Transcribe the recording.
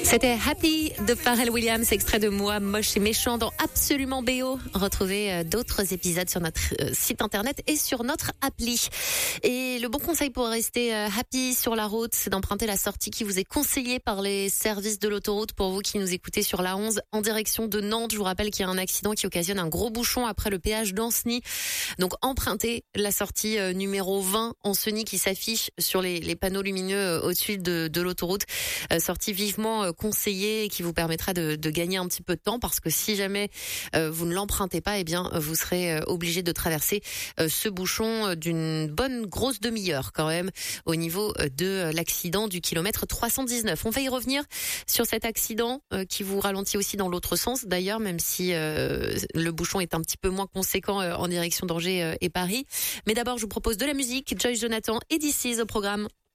C'était Happy de Pharrell Williams, extrait de Moi, moche et méchant dans Absolument BO. Retrouvez d'autres épisodes sur notre site internet et sur notre appli. Et le bon conseil pour rester happy sur la route, c'est d'emprunter la sortie qui vous est conseillée par les services de l'autoroute. Pour vous qui nous écoutez sur la 11 en direction de Nantes, je vous rappelle qu'il y a un accident qui occasionne un gros bouchon après le péage d'Anceny. Donc empruntez la sortie numéro 20 Anceny qui s'affiche sur les panneaux lumineux au-dessus de l'autoroute. Sortie vivement conseillée et qui vous permettra de gagner un petit peu de temps, parce que si jamais vous ne l'empruntez pas, eh bien vous serez obligé de traverser ce bouchon d'une bonne grosse demi-heure quand même au niveau de l'accident du kilomètre 319. On va y revenir sur cet accident qui vous ralentit aussi dans l'autre sens d'ailleurs, même si le bouchon est un petit peu moins conséquent en direction d'Angers et Paris. Mais d'abord, je vous propose de la musique. Joyce Jonathan et This Is au programme.